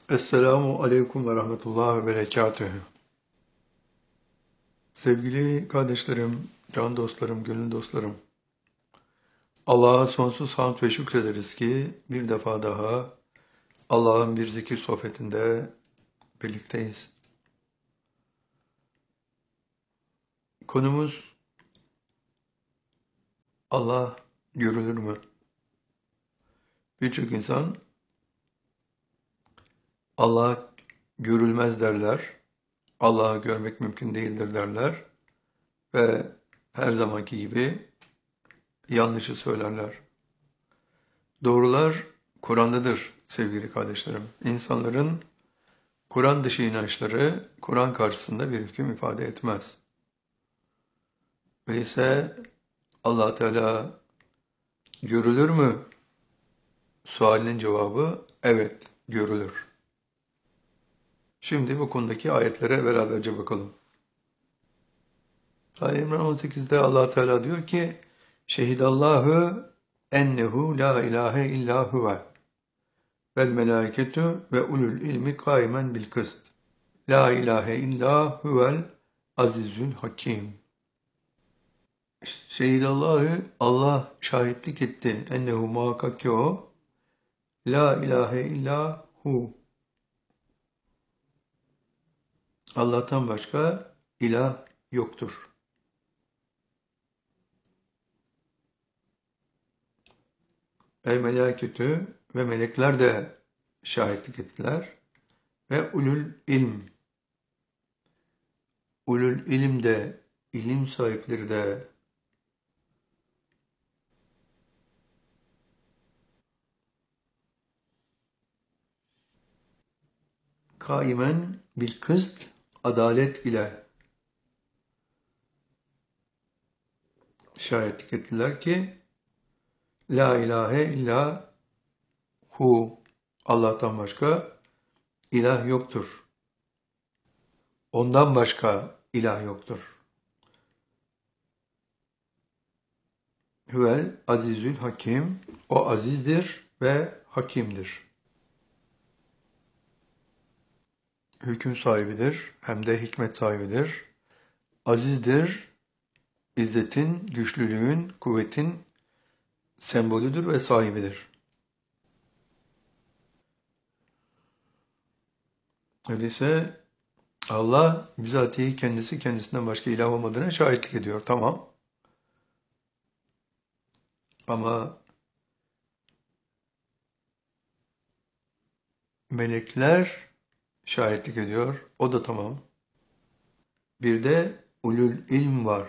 Esselamu Aleyküm ve Rahmetullah ve Berekatühü. Sevgili kardeşlerim, can dostlarım, gönül dostlarım. Allah'a sonsuz hamd ve şükrederiz ki bir defa daha Allah'ın bir zikir sohbetinde birlikteyiz. Konumuz Allah görülür mü? Birçok insan Allah görülmez derler, Allah'ı görmek mümkün değildir derler ve her zamanki gibi yanlışı söylerler. Doğrular Kur'an'dadır sevgili kardeşlerim. İnsanların Kur'an dışı inançları Kur'an karşısında bir hüküm ifade etmez. Öyleyse Allah Teala görülür mü? Sualinin cevabı evet görülür. Şimdi bu konudaki ayetlere beraberce bakalım. Ali İmran 18'de Allah Teala diyor ki Şehidallahu ennehu la ilahe illa huve vel melâiketu ve ulul ilmi kâimen bil kıst. La ilahe illa huvel azizül hakim. Şehidallahu Allah şahitlik etti. Ennehu muhakkak ki o. La ilahe illa hu. Allah'tan başka ilah yoktur. El melâketü ve melekler de şahitlik ettiler. Ve ulul ilm. Ulul ilm de, ilim sahipleri de kaimen bil kıst, adalet ile şahitlik ettiler ki la ilahe illa hu. Allah'tan başka ilah yoktur. Ondan başka ilah yoktur. Huvel azizül hakim. O azizdir ve hakimdir. Hüküm sahibidir, hem de hikmet sahibidir. Azizdir, izzetin, güçlülüğün, kuvvetin sembolüdür ve sahibidir. Öyleyse Allah bizatihi kendisi kendisinden başka ilah olmadığına şahitlik ediyor. Tamam. Ama melekler şahitlik ediyor. O da tamam. Bir de ulul ilm var.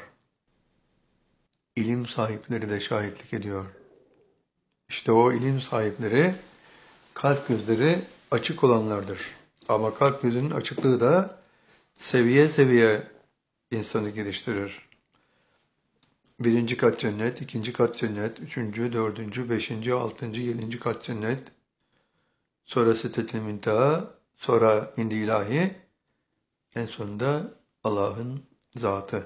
İlim sahipleri de şahitlik ediyor. İşte o ilim sahipleri kalp gözleri açık olanlardır. Ama kalp gözünün açıklığı da seviye seviye insanı geliştirir. Birinci kat cennet, ikinci kat cennet, üçüncü, dördüncü, beşinci, altıncı, yedinci kat cennet. Sonra Sidretil Münteha, sonra indi ilahi, en sonunda Allah'ın zatı.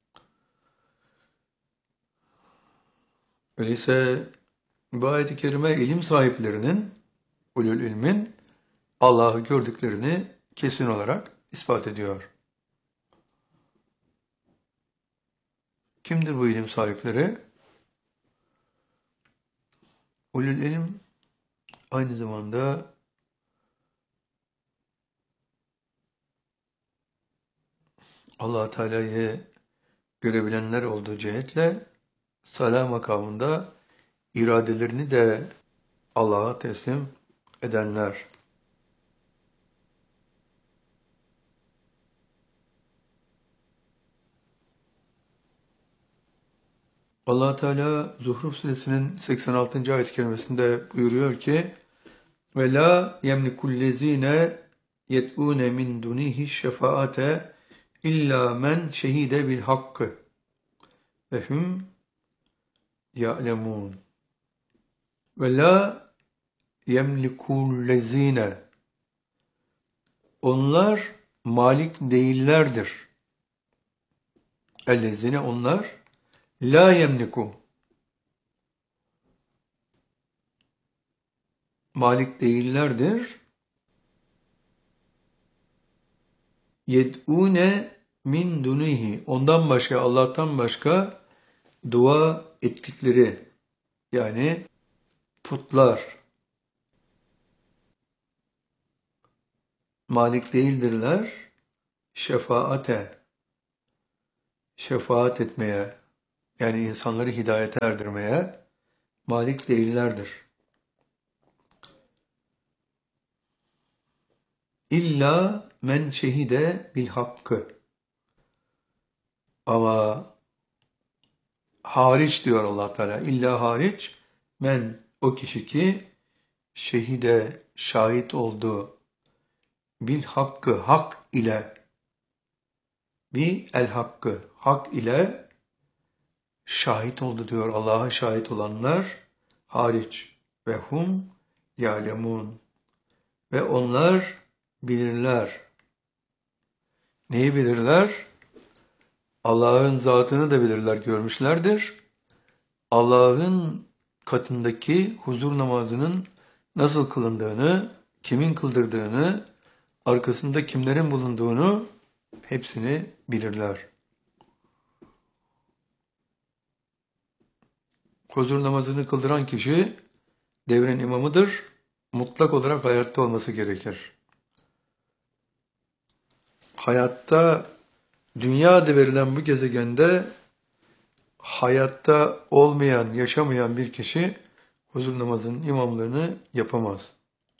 Öyleyse bu ayet-i kerime ilim sahiplerinin, ulul ilmin Allah'ı gördüklerini kesin olarak ispat ediyor. Kimdir bu ilim sahipleri? Ulul ilm aynı zamanda Allah Teala'yı görebilenler olduğu cihetle salah makamında iradelerini de Allah'a teslim edenler. Allah Teala Zuhruf suresinin 86. ayet-i kerimesinde buyuruyor ki ve la yemlikullezine yet'une min dunihi şefaate illa men şehide bil hakkı ve hum ya'lemun. Ve la yemlikullezine onlar malik değillerdir. Ellezine onlar la yemliku malik değillerdir. Yed'une min dunihi. Ondan başka, Allah'tan başka dua ettikleri, yani putlar malik değildirler. Şefaat etmeye, yani insanları hidayete erdirmeye malik değillerdir. İlla men şehide bil hakkı. Ama hariç diyor Allah Teala. İlla hariç men, o kişi ki şehide şahit oldu, bil hakkı, hak ile, el hakkı, hak ile şahit oldu diyor. Allah'a şahit olanlar hariç. Ve hum ya'lemun. Ve onlar bilirler. Neyi bilirler? Allah'ın zatını da bilirler, görmüşlerdir. Allah'ın katındaki huzur namazının nasıl kılındığını, kimin kıldırdığını, arkasında kimlerin bulunduğunu hepsini bilirler. Huzur namazını kıldıran kişi devrin imamıdır. Mutlak olarak hayatta olması gerekir. Hayatta, dünyada verilen bu gezegende hayatta olmayan, yaşamayan bir kişi huzur namazının imamlığını yapamaz.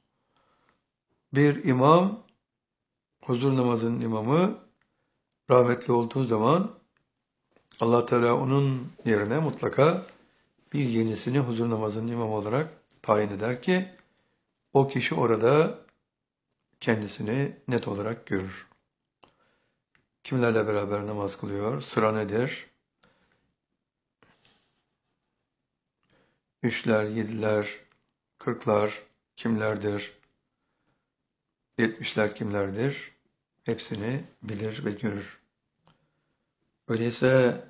Bir imam, huzur namazının imamı rahmetli olduğu zaman Allah Teala onun yerine mutlaka bir yenisini huzur namazının imamı olarak tayin eder ki o kişi orada kendisini net olarak görür. Kimlerle beraber namaz kılıyor? Sıra nedir? Üçler, yediler, kırklar kimlerdir? 70'ler kimlerdir? Hepsini bilir ve görür. Öyleyse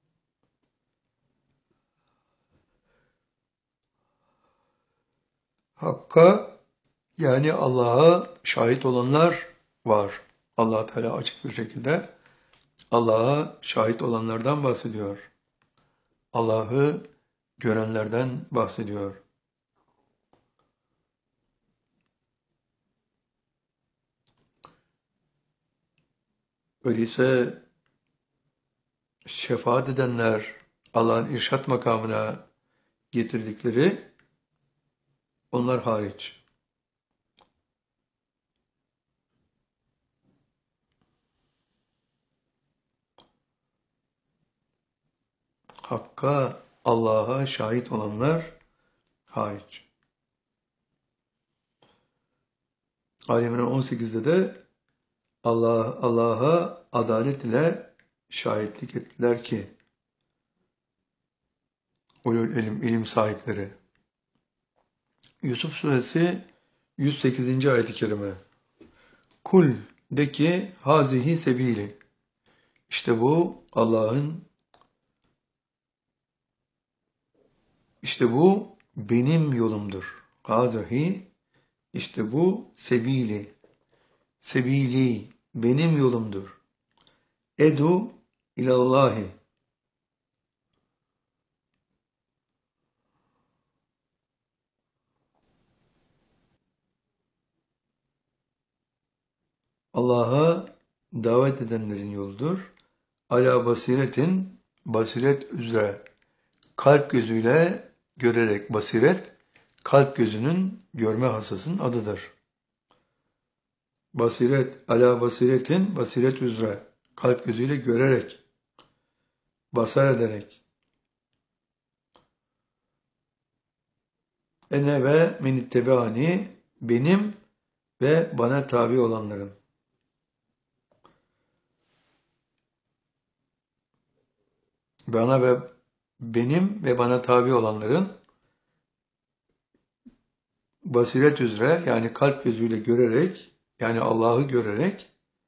Hakk'a, yani Allah'a şahit olanlar var. Allah Teala açık bir şekilde Allah'a şahit olanlardan bahsediyor. Allah'ı görenlerden bahsediyor. Öyleyse şefaat edenler, Allah'ın irşat makamına getirdikleri, onlar hariç. Hakka, Allah'a şahit olanlar hariç. Ali İmran 18'de de Allah'a adalet ile şahitlik ettiler ki ulul ilim sahipleri. Yusuf suresi 108. ayet-i kerime. Kul, de ki, hazihi sebili. İşte bu Allah'ın, işte bu benim yolumdur. Hazihi, işte bu sebili, benim yolumdur. Edu ilallahi. Allah'a davet edenlerin yoludur. Ala basiretin, basiret üzere, kalp gözüyle görerek, basiret, kalp gözünün görme hasasının adıdır. Basiret, ala basiretin, basiret üzere, kalp gözüyle görerek, basar ederek. Ene ve menittebeani, benim ve bana tabi olanların. Benim ve bana tabi olanların basiret üzere, yani kalp gözüyle görerek, yani Allah'ı görerek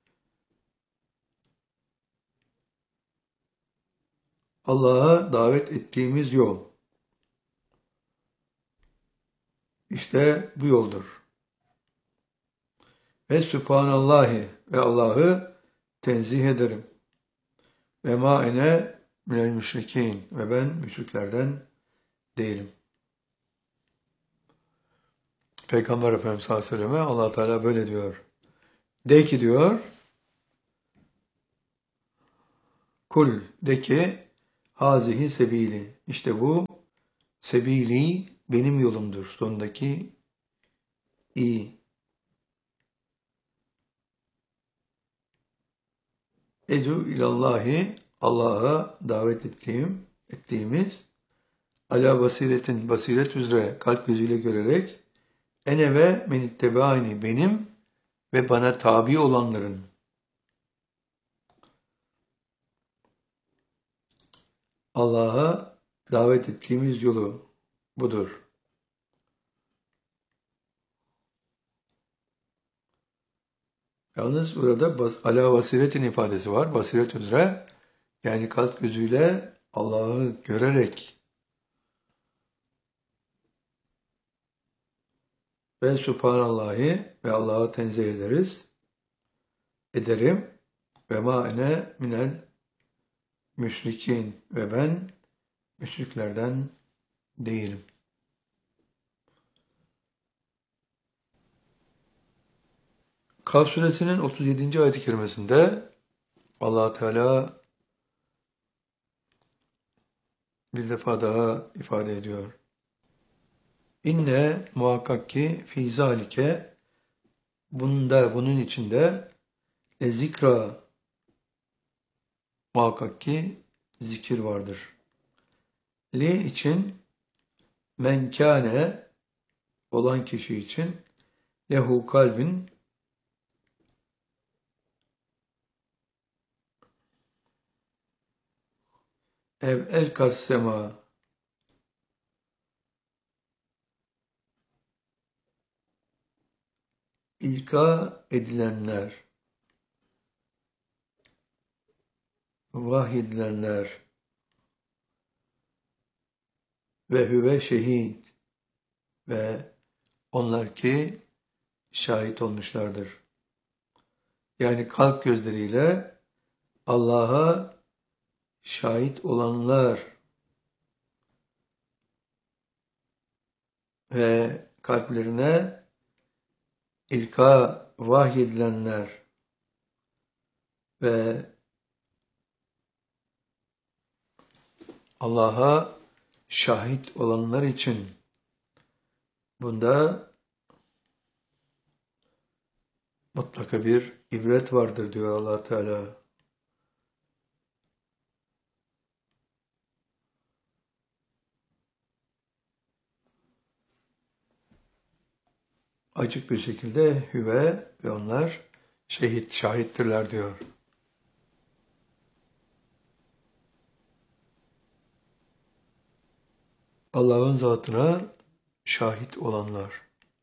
Allah'a davet ettiğimiz yol. İşte bu yoldur. Ve Sübhanallahi, ve Allah'ı tenzih ederim. Ve ma ene minel müşrikin. Ve ben müşriklerden değilim. Peygamber Efendimiz sallallahu aleyhi ve selleme Allah Teala böyle diyor. De ki diyor, kul de ki, hazihi sebili. İşte bu sebili benim yolumdur. Sondaki i. Edu ilallahi, Allah'a davet ettiğimiz ala basiretin, basiret üzere kalp gözüyle görerek ene ve menittebaini, benim ve bana tabi olanların, Allah'a davet ettiğimiz yolu budur. Yalnız burada ala basiretin ifadesi var. Basiret üzere, yani kalp gözüyle Allah'ı görerek ve Subhanallahi, ve Allah'ı tenzih ederim ve ma ene minel müşrikin, ve ben müşriklerden değilim. Kaf suresinin 37. ayet-i kerimesinde Allah Teala bir defa daha ifade ediyor. İnne muhakkak ki fî zâlike, bunun içinde zikra, muhakkak ki zikir vardır. Li için, men kâne, olan kişi için, lehu kalbin, ev el kassema, ilka edilenler, vahyedilenler ve hüve şehit, ve onlar ki şahit olmuşlardır. Yani kalp gözleriyle Allah'a şahit olanlar ve kalplerine ilka vahyedilenler ve Allah'a şahit olanlar için bunda mutlaka bir ibret vardır diyor Allah Teala. Açık bir şekilde hüve ve onlar şahittirler diyor. Allah'ın zatına şahit olanlar.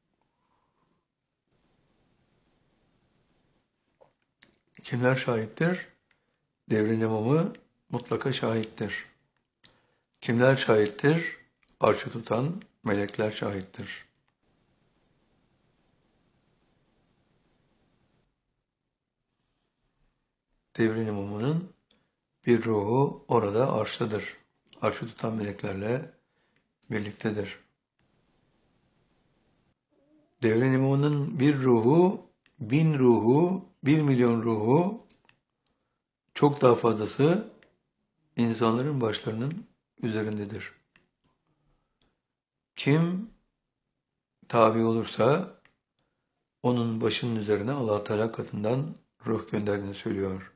Kimler şahittir? Devrin imamı mutlaka şahittir. Kimler şahittir? Arşı tutan melekler şahittir. Devrin imamının bir ruhu orada arştadır. Arşı tutan meleklerle birliktedir. Devrin imamının bir ruhu, 1000 ruhu, 1.000.000 ruhu, çok daha fazlası insanların başlarının üzerindedir. Kim tabi olursa onun başının üzerine Allah Teala katından ruh gönderdiğini söylüyor.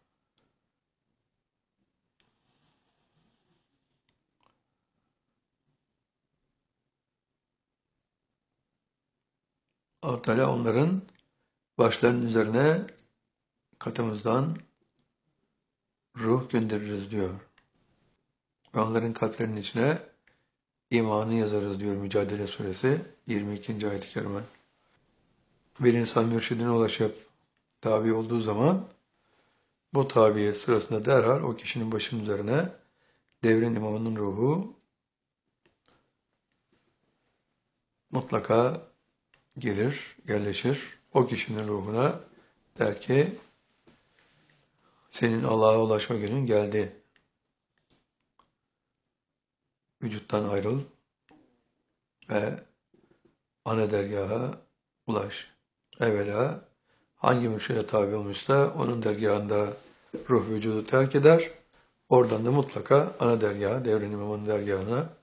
Allah Teala onların başlarının üzerine katımızdan ruh göndeririz diyor. Ve onların kalplerinin içine imanı yazarız diyor Mücadele Suresi 22. ayet-i kerime. Bir insan mürşidine ulaşıp tabi olduğu zaman bu tabiyet sırasında derhal o kişinin başının üzerine devrin imamının ruhu mutlaka gelir, yerleşir. O kişinin ruhuna der ki Senin Allah'a ulaşma günün geldi. Vücuttan ayrıl ve ana dergaha ulaş. Evvela hangi mürşide tabi olmuşsa onun dergahında ruh vücudu terk eder. Oradan da mutlaka ana dergaha, Devran İmam'ın dergahına